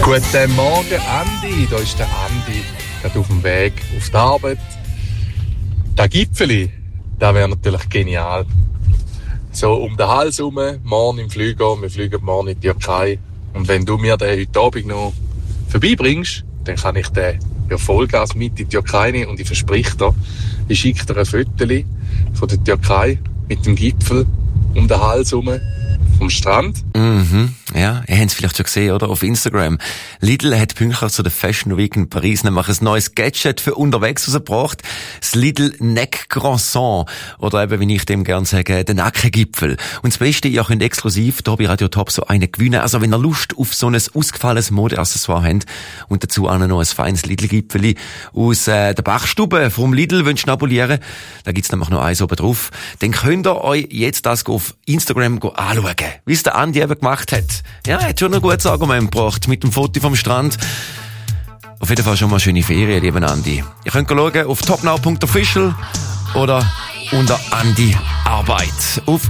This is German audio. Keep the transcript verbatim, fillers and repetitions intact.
Guten Morgen, Andi. Da ist der Andi, gerade auf dem Weg auf die Arbeit. Der Gipfeli, der wäre natürlich genial. So um den Hals herum, morgen im Flüger, wir fliegen morgen in die Türkei. Und wenn du mir den heute Abend noch vorbeibringst, dann kann ich den ja Vollgas mit in die Türkei nehmen und ich verspreche dir, ich schicke dir ein Foto von der Türkei mit dem Gipfel um den Hals herum vom Strand. Mhm, ja, ihr habt es vielleicht schon gesehen, oder? Auf Instagram. Lidl hat pünktlich zu der Fashion Week in Paris nämlich ein neues Gadget für unterwegs rausgebracht. Das Lidl Neck Croissant. Oder eben, wie ich dem gerne sage, der Nackengipfel. Und das Beste, ihr könnt exklusiv hier bei Radio Top so einen gewinnen. Also wenn ihr Lust auf so ein ausgefallenes Modeaccessoire habt und dazu auch noch ein feines Lidl-Gipfeli aus äh, der Bachstube vom Lidl wünscht abonnieren, da gibt's nämlich noch eins oben drauf, dann könnt ihr euch jetzt das auf Instagram anschauen. Wie es der Andi eben gemacht hat. Ja, er hat schon ein gutes Argument gebracht mit dem Foto vom Strand. Auf jeden Fall schon mal schöne Ferien, lieber Andi. Ihr könnt schauen auf topnow punkt official oder unter Andi Arbeit. Auf